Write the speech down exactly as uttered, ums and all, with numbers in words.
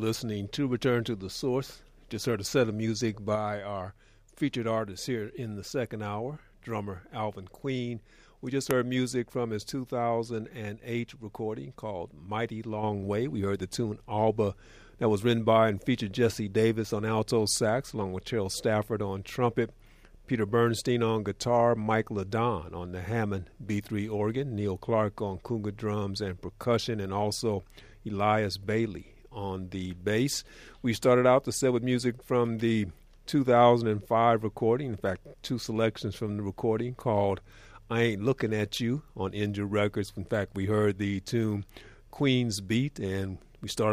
listening to Return to the Source. Just heard a set of music by our featured artist here in the second hour, drummer Alvin Queen. We just heard music from his two thousand eight recording called Mighty Long Way. We heard the tune Alba that was written by and featured Jesse Davis on alto sax, along with Terrell Stafford on trumpet, Peter Bernstein on guitar, Mike LaDon on the Hammond B three organ, Neil Clark on conga drums and percussion, and also Elias Bailey on the bass. We started out the set with music from the two thousand five recording, in fact, two selections from the recording called I Ain't Looking At You on Injure Records. In fact, we heard the tune Queen's Beat, and we started